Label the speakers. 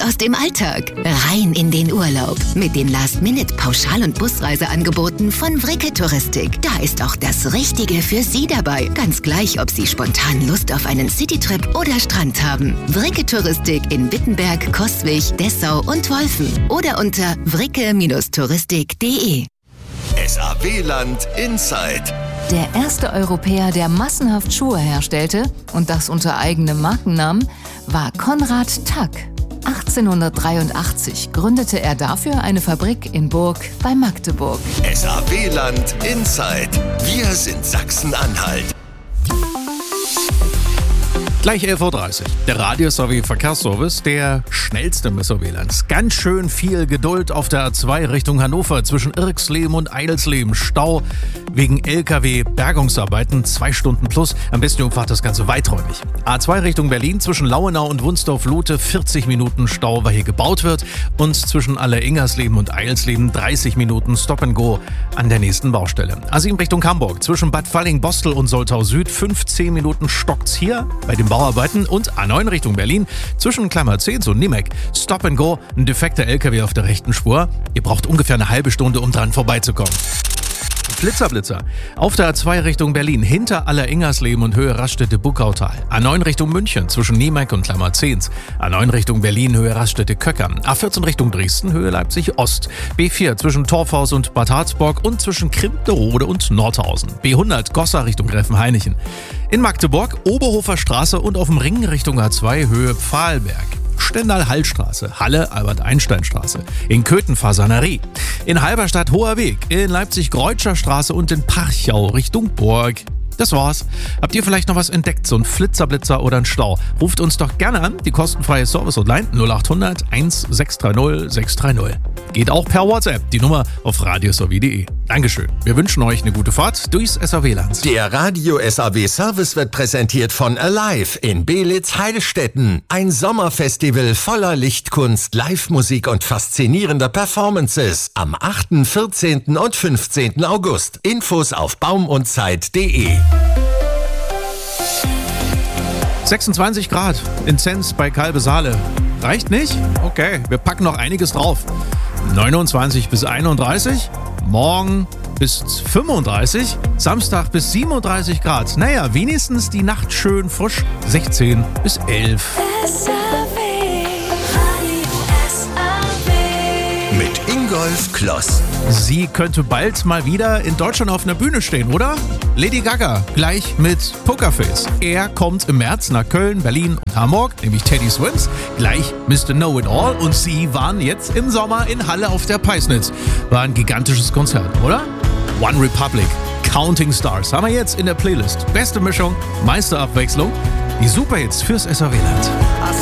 Speaker 1: aus dem Alltag. Rein in den Urlaub. Mit den Last-Minute-Pauschal- und Busreiseangeboten von Vricke Touristik. Da ist auch das Richtige für Sie dabei. Ganz gleich, ob Sie spontan Lust auf einen Citytrip oder Strand haben. Vricke Touristik in Wittenberg, Coswig, Dessau und Wolfen. Oder unter vricke-touristik.de.
Speaker 2: SAW-Land Inside.
Speaker 3: Der erste Europäer, der massenhaft Schuhe herstellte, und das unter eigenem Markennamen, war Konrad Tack. 1883 gründete er dafür eine Fabrik in Burg bei Magdeburg.
Speaker 2: SAW-Land Inside. Wir sind Sachsen-Anhalt.
Speaker 4: Gleich 11.30 Uhr. Der Radio-SAW-Verkehrsservice, der schnellste im SAW-Land. Ganz schön viel Geduld auf der A2 Richtung Hannover zwischen Irxleben und Eidelsleben. Stau wegen LKW-Bergungsarbeiten, 2 Stunden plus. Am besten umfahrt das Ganze weiträumig. A2 Richtung Berlin zwischen Lauenau und Wunsdorf-Lute 40 Minuten Stau, weil hier gebaut wird. Und zwischen Aller-Ingersleben und Eidelsleben 30 Minuten Stop and Go an der nächsten Baustelle. A7 Richtung Hamburg zwischen Bad Falling-Bostel und Soltau Süd 15 Minuten stockt's hier bei dem Bauarbeiten. Und A9 Richtung Berlin zwischen Klammer 10 und Nimek. Stop and Go, ein defekter LKW auf der rechten Spur. Ihr braucht ungefähr eine halbe Stunde, um dran vorbeizukommen. Blitzer. Auf der A2 Richtung Berlin, hinter Aller-Ingersleben und Höhe Raststätte-Buckautal. A9 Richtung München, zwischen Niemek und Klammer 10. A9 Richtung Berlin, Höhe Raststätte-Köckern. A14 Richtung Dresden, Höhe Leipzig-Ost. B4 zwischen Torfhaus und Bad Harzburg und zwischen Krimpderode und Nordhausen. B100 Goslar Richtung Gräfenhainichen. In Magdeburg, Oberhofer Straße und auf dem Ring Richtung A2, Höhe Pfahlberg. Stendal-Hallstraße, Halle Albert-Einstein-Straße, in Köthen Fasanerie, in Halberstadt Hoher Weg, in Leipzig Greutscher Straße und in Parchau Richtung Burg. Das war's. Habt ihr vielleicht noch was entdeckt, so ein Flitzer oder ein Stau? Ruft uns doch gerne an, die kostenfreie Service-Hotline 0800 1630 630. Geht auch per WhatsApp, die Nummer auf radiosaw.de. Dankeschön. Wir wünschen euch eine gute Fahrt durchs SAW-Land.
Speaker 2: Der Radio-SAW-Service wird präsentiert von Alive in Belitz-Heilstätten. Ein Sommerfestival voller Lichtkunst, Live-Musik und faszinierender Performances. Am 8., 14. und 15. August. Infos auf baumundzeit.de.
Speaker 4: 26 Grad in Zens bei Kalbe-Saale. Reicht nicht? Okay, wir packen noch einiges drauf. 29 bis 31, morgen bis 35, Samstag bis 37 Grad. Naja, wenigstens die Nacht schön frisch, 16 bis 11.
Speaker 2: Mit Ingolf Kloss.
Speaker 4: Sie könnte bald mal wieder in Deutschland auf einer Bühne stehen, oder? Lady Gaga, gleich mit Pokerface. Er kommt im März nach Köln, Berlin und Hamburg, nämlich Teddy Swims, gleich Mr. Know-It-All. Und sie waren jetzt im Sommer in Halle auf der Peisnitz. War ein gigantisches Konzert, oder? One Republic, Counting Stars, haben wir jetzt in der Playlist. Beste Mischung, meiste Abwechslung, die Superhits fürs SAW-Land.